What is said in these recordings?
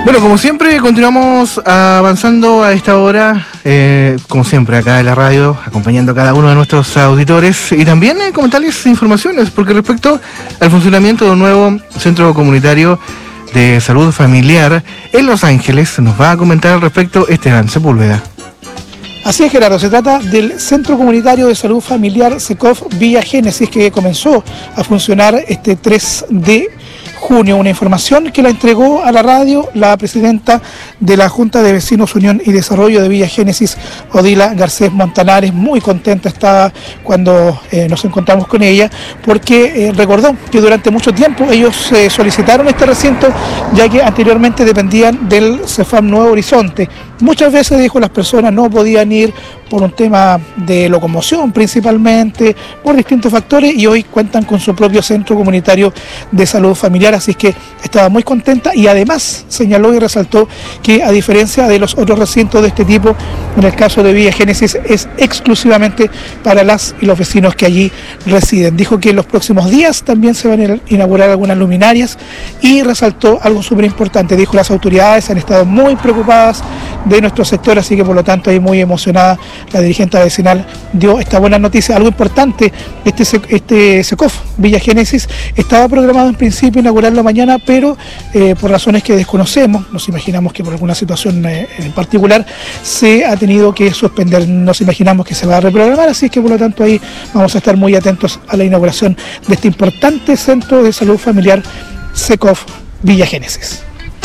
Bueno, como siempre, continuamos avanzando a esta hora, como siempre, acá en la radio, acompañando a cada uno de nuestros auditores y también comentarles informaciones, porque respecto al funcionamiento de un nuevo centro comunitario de salud familiar en Los Ángeles, nos va a comentar al respecto Esteban Sepúlveda. Así es, Gerardo, se trata del Centro Comunitario de Salud Familiar SECOF Villa Génesis, que comenzó a funcionar este 3 de junio. Una información que la entregó a la radio la presidenta de la Junta de Vecinos Unión y Desarrollo de Villa Génesis, Odila Garcés Montanares. Muy contenta estaba cuando nos encontramos con ella, porque recordó que durante mucho tiempo ellos solicitaron este recinto, ya que anteriormente dependían del CEFAM Nuevo Horizonte. Muchas veces, dijo, las personas no podían ir por un tema de locomoción principalmente, por distintos factores, y hoy cuentan con su propio centro comunitario de salud familiar, así que estaba muy contenta y además señaló y resaltó que a diferencia de los otros recintos de este tipo, en el caso de Villa Génesis es exclusivamente para las y los vecinos que allí residen. Dijo que en los próximos días también se van a inaugurar algunas luminarias y resaltó algo súper importante. Dijo, las autoridades han estado muy preocupadas de nuestro sector, así que por lo tanto ahí muy emocionada la dirigente vecinal dio esta buena noticia. Algo importante, este SECOF Villa Génesis estaba programado en principio inaugurarlo mañana, pero por razones que desconocemos, nos imaginamos que por alguna situación en particular, se ha tenido que suspender. Nos imaginamos que se va a reprogramar, así es que por lo tanto ahí vamos a estar muy atentos a la inauguración de este importante centro de salud familiar SECOF Villa Génesis.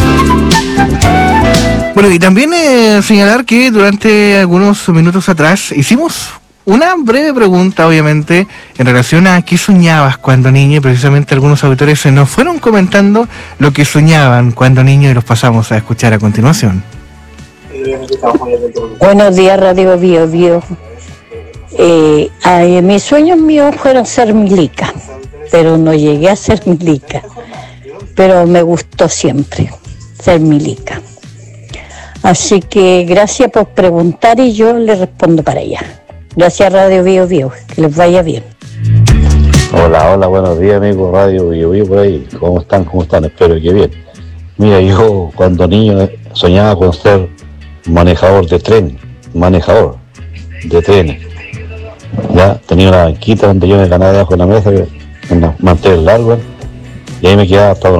Bueno, y también señalar que durante algunos minutos atrás hicimos una breve pregunta, obviamente, en relación a qué soñabas cuando niño, y precisamente algunos auditores nos fueron comentando lo que soñaban cuando niño y los pasamos a escuchar a continuación. Buenos días, Radio Bio Bio. Mis sueños míos fueron ser milica, pero no llegué a ser milica, pero me gustó siempre ser milica. Así que gracias por preguntar y yo le respondo para allá. Gracias, Radio Bio Bio, que les vaya bien. Hola, buenos días, amigos Radio Bio Bio por ahí. ¿Cómo están? Espero que bien. Mira, yo cuando niño soñaba con ser manejador de trenes. Ya tenía una banquita donde yo me ganaba debajo de la mesa, con mantel largo, y ahí me quedaba hasta